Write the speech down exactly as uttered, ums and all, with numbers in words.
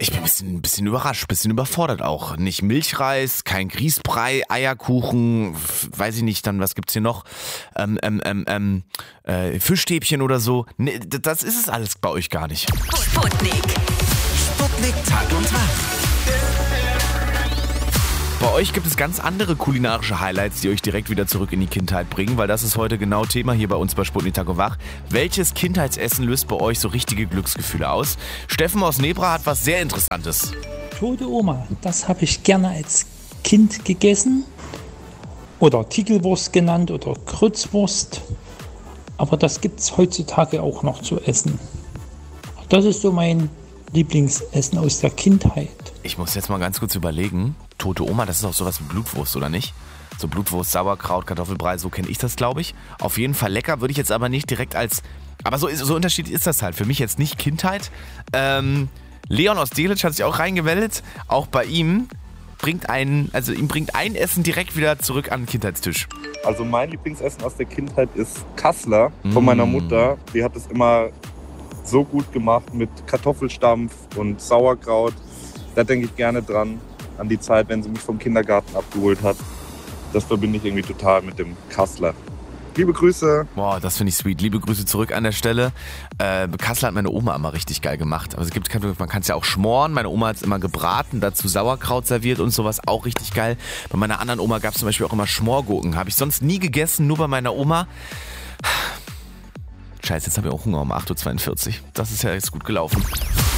Ich bin ein bisschen, ein bisschen überrascht, ein bisschen überfordert auch. Nicht Milchreis, kein Grießbrei, Eierkuchen, f- weiß ich nicht, dann was gibt's hier noch? Ähm, ähm, ähm, ähm, äh, Fischstäbchen oder so. Nee, d- das ist es alles bei euch gar nicht. Sputnik. Sputnik Tag und Tag. Bei euch gibt es ganz andere kulinarische Highlights, die euch direkt wieder zurück in die Kindheit bringen, weil das ist heute genau Thema hier bei uns bei Sputnik Tag und Wach. Welches Kindheitsessen löst bei euch so richtige Glücksgefühle aus? Steffen aus Nebra hat was sehr Interessantes. Tote Oma, das habe ich gerne als Kind gegessen. Oder Tickelwurst genannt oder Krützwurst. Aber das gibt es heutzutage auch noch zu essen. Das ist so mein Lieblingsessen aus der Kindheit. Ich muss jetzt mal ganz kurz überlegen. Tote Oma, das ist auch sowas wie Blutwurst, oder nicht? So Blutwurst, Sauerkraut, Kartoffelbrei, so kenne ich das, glaube ich. Auf jeden Fall lecker, würde ich jetzt aber nicht direkt als... Aber so, so unterschiedlich ist das halt. Für mich jetzt nicht Kindheit. Ähm, Leon aus Delitzsch hat sich auch reingewählt. Auch bei ihm bringt ein, also ihm bringt ein Essen direkt wieder zurück an den Kindheitstisch. Also mein Lieblingsessen aus der Kindheit ist Kassler von meiner Mutter. Die hat es immer so gut gemacht mit Kartoffelstampf und Sauerkraut. Da denke ich gerne dran, an die Zeit, wenn sie mich vom Kindergarten abgeholt hat. Das verbinde ich irgendwie total mit dem Kassler. Liebe Grüße. Boah, das finde ich sweet. Liebe Grüße zurück an der Stelle. Äh, Kassler hat meine Oma immer richtig geil gemacht. Aber es gibt, man kann es ja auch schmoren. Meine Oma hat es immer gebraten, dazu Sauerkraut serviert und sowas, auch richtig geil. Bei meiner anderen Oma gab es zum Beispiel auch immer Schmorgurken. Habe ich sonst nie gegessen, nur bei meiner Oma. Scheiße, jetzt habe ich auch Hunger um acht Uhr zweiundvierzig. Das ist ja jetzt gut gelaufen.